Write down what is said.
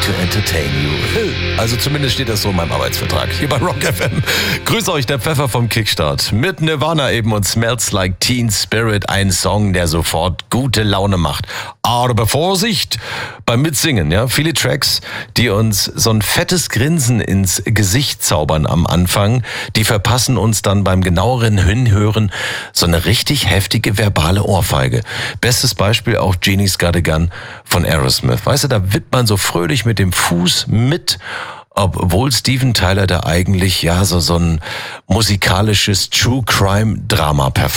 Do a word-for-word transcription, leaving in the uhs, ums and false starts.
to entertain you. Also zumindest steht das so in meinem Arbeitsvertrag hier bei Rock F M. Grüß euch, der Pfeffer vom Kickstart. Mit Nirvana eben und Smells Like Teen Spirit. Ein Song, der sofort gute Laune macht. Aber Vorsicht beim Mitsingen. Ja, viele Tracks, die uns so ein fettes Grinsen ins Gesicht zaubern am Anfang, die verpassen uns dann beim genaueren Hinhören so eine richtig heftige verbale Ohrfeige. Bestes Beispiel auch Genie's Got a Gun von Aerosmith. Weißt du, da wippt man so fröhlich mit dem Fuß mit, obwohl Steven Tyler da eigentlich ja so, so ein musikalisches True Crime Drama performt.